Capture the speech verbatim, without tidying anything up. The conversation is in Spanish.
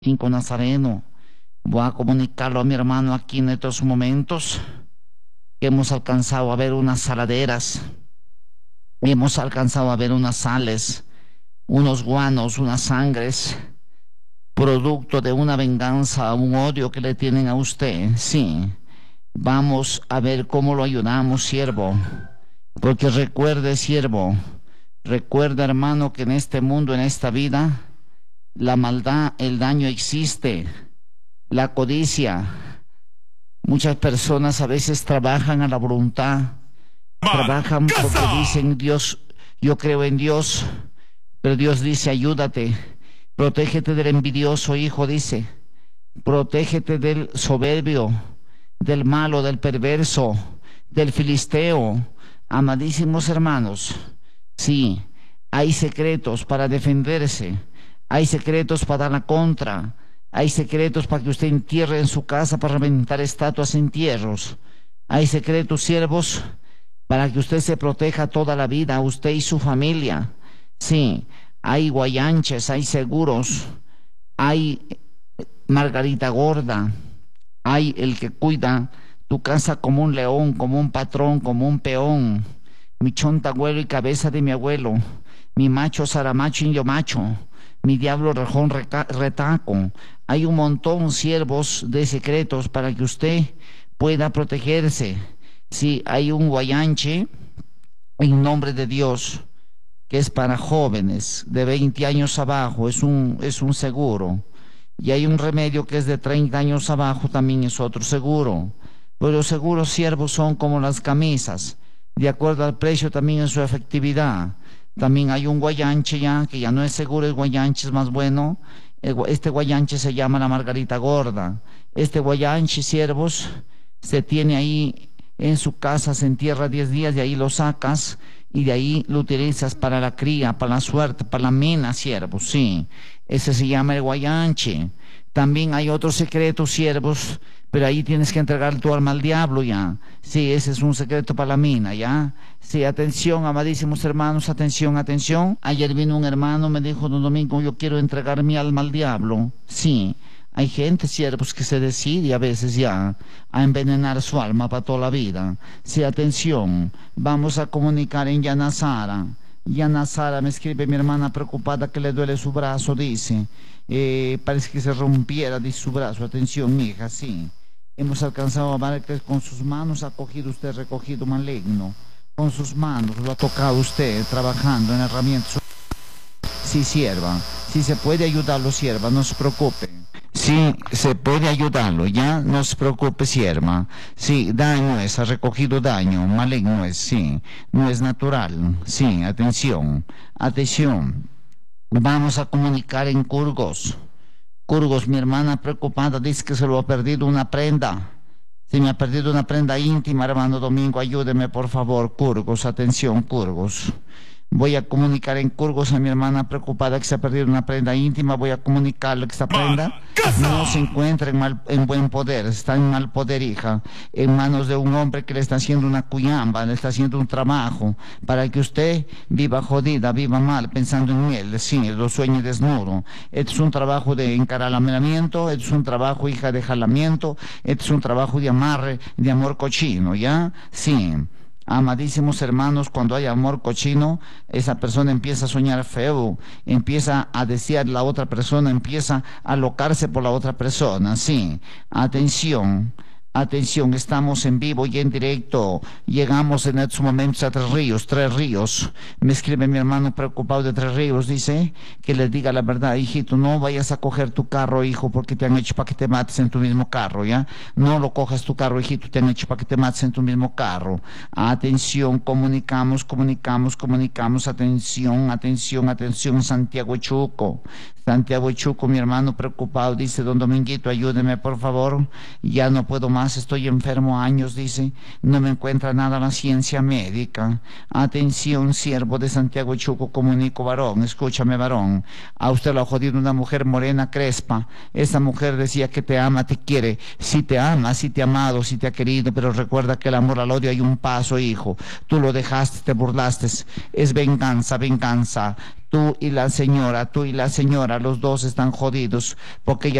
cinco Nazareno. Voy a comunicarlo a mi hermano aquí en estos momentos que hemos alcanzado a ver unas saladeras, hemos alcanzado a ver unas sales, unos guanos, unas sangres, producto de una venganza, un odio que le tienen a usted. Sí, vamos a ver cómo lo ayudamos, siervo, porque recuerde, siervo, recuerda, hermano, que en este mundo, en esta vida, la maldad, el daño existe, la codicia. Muchas personas a veces trabajan a la voluntad, trabajan porque dicen: Dios, yo creo en Dios, pero Dios dice: ayúdate, protégete del envidioso, hijo, dice, protégete del soberbio, del malo, del perverso, del filisteo. Amadísimos hermanos, sí, hay secretos para defenderse, hay secretos para dar la contra, hay secretos para que usted entierre en su casa, para reventar estatuas en entierros. Hay secretos, siervos, para que usted se proteja toda la vida, usted y su familia. Sí, hay guayanches, hay seguros, hay Margarita Gorda, hay el que cuida tu casa como un león, como un patrón, como un peón. Mi chontagüelo y cabeza de mi abuelo, mi macho zaramacho indio macho, mi diablo rejón retaco. Hay un montón, siervos, de secretos para que usted pueda protegerse. Sí, hay un guayanche en nombre de Dios que es para jóvenes de veinte años abajo, es un, es un seguro. Y hay un remedio que es de treinta años abajo, también es otro seguro. Pero los seguros, siervos, son como las camisas, de acuerdo al precio también en su efectividad. También hay un guayanche ya, que ya no es seguro, el guayanche es más bueno. Este guayanche se llama la Margarita Gorda. Este guayanche, siervos, se tiene ahí en su casa, se entierra diez días, de ahí lo sacas y de ahí lo utilizas para la cría, para la suerte, para la mina, siervos, sí. Ese se llama el guayanche. También hay otros secretos, siervos, pero ahí tienes que entregar tu alma al diablo ya. Sí, ese es un secreto para la mina, ¿ya? Sí, atención, amadísimos hermanos, atención, atención. Ayer vino un hermano, me dijo: don Domingo, yo quiero entregar mi alma al diablo. Sí, hay gente, siervos, que se decide a veces ya a envenenar su alma para toda la vida. Sí, atención, vamos a comunicar en Yanazara. Yanazara, me escribe mi hermana preocupada que le duele su brazo, dice. Eh, parece que se rompiera de su brazo. Atención, hija, sí. Hemos alcanzado a ver que con sus manos ha cogido usted recogido maligno. Con sus manos lo ha tocado usted trabajando en herramientas. Sí, sierva. Si se puede ayudarlo, sierva, no se preocupe. Sí, se puede ayudarlo, ya, no se preocupe, sierva. Sí, daño es, ha recogido daño, maligno es, sí, no es natural. Sí, atención, atención. Vamos a comunicar en Curgos. Curgos, mi hermana preocupada dice que se lo ha perdido una prenda. Se me ha perdido una prenda íntima, hermano Domingo, ayúdeme por favor. Curgos, atención, Curgos. Voy a comunicar en Curgos a mi hermana preocupada que se ha perdido una prenda íntima. Voy a comunicarle que esta prenda no se encuentra en, mal, en buen poder, está en mal poder, hija, en manos de un hombre que le está haciendo una cuyamba, le está haciendo un trabajo para que usted viva jodida, viva mal, pensando en él, sí, lo sueñe desnudo. Este es un trabajo de encaramelamiento, este es un trabajo, hija, de jalamiento, este es un trabajo de amarre, de amor cochino, ¿ya? Sí. Amadísimos hermanos, cuando hay amor cochino, esa persona empieza a soñar feo, empieza a desear la otra persona, empieza a alocarse por la otra persona. Sí, atención, atención, estamos en vivo y en directo. Llegamos en estos momentos a Tres Ríos, Tres Ríos. Me escribe mi hermano preocupado de Tres Ríos, dice que le diga la verdad: hijito, no vayas a coger tu carro, hijo, porque te han hecho para que te mates en tu mismo carro, ¿ya? No lo cojas tu carro, hijito, te han hecho para que te mates en tu mismo carro. Atención, comunicamos, comunicamos, comunicamos, atención, atención, atención, Santiago Chuco. Santiago Chuco, mi hermano preocupado, dice: don Dominguito, ayúdeme por favor, ya no puedo más, estoy enfermo años, dice, no me encuentra nada la ciencia médica. Atención, siervo de Santiago Chuco, comunico, varón, escúchame, varón, a usted lo ha jodido una mujer morena crespa. Esa mujer decía que te ama, te quiere, si te ama, si te ha amado, si te ha querido, pero recuerda que el amor al odio hay un paso, hijo, tú lo dejaste, te burlaste, es venganza, venganza. Tú y la señora, tú y la señora, los dos están jodidos porque ella